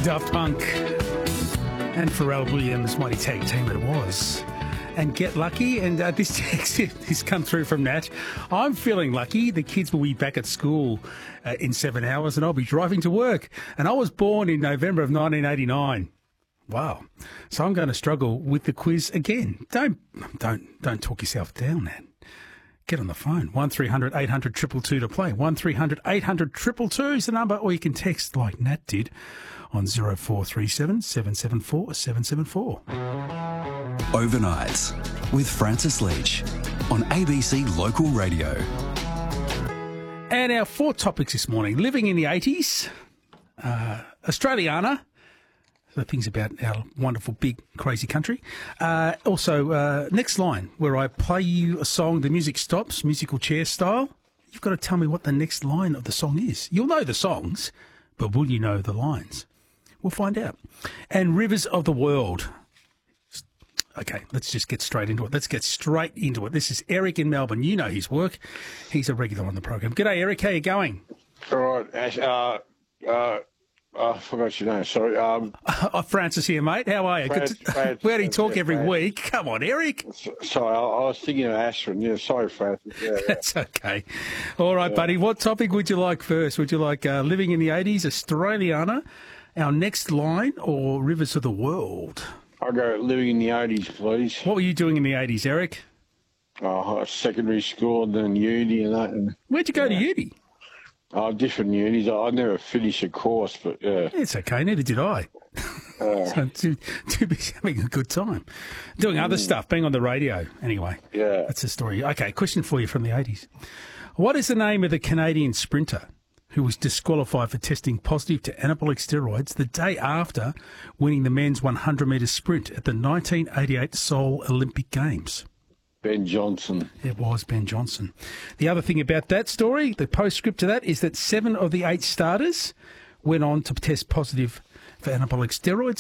Daft Punk and Pharrell Williams, mighty tag team it was. And Get Lucky, and this text has come through from Nat. I'm feeling lucky. The kids will be back at school in 7 hours and I'll be driving to work. And I was born in November of 1989. Wow. So I'm going to struggle with the quiz again. Don't talk yourself down, Nat. Get on the phone. 1300 800 222 to play. 1300 800 222 is the number, or you can text like Nat did on 0437 774 774. Overnights with Francis Leach on ABC Local Radio. And our 4 topics this morning: living in the 80s, Australiana, the things about our wonderful, big, crazy country. Also, next line, where I play you a song, the music stops, musical chair style. You've got to tell me what the next line of the song is. You'll know the songs, but will you know the lines? We'll find out. And Rivers of the World. Okay, let's just get straight into it. This is Eric in Melbourne. You know his work. He's a regular on the program. G'day, Eric. How you going? All right, Ash. I forgot your name. Sorry. Francis here, mate. How are you? We only talk every week. Come on, Eric. Sorry, I was thinking of Ashton. Yeah, sorry, Francis. Yeah. That's okay. All right, buddy. What topic would you like first? Would you like living in the 80s, Australiana, our next line, or Rivers of the World? I'll go living in the 80s, please. What were you doing in the 80s, Eric? Secondary school and then uni and that. And, where'd you go to uni? Different unis. I never finished a course, but yeah. It's okay. Neither did I. So too busy having a good time. Doing other stuff, being on the radio. Anyway. Yeah. That's the story. Okay, question for you from the 80s. What is the name of the Canadian sprinter who was disqualified for testing positive to anabolic steroids the day after winning the men's 100-metre sprint at the 1988 Seoul Olympic Games? Ben Johnson. It was Ben Johnson. The other thing about that story, the postscript to that, is that 7 of the 8 starters went on to test positive for anabolic steroids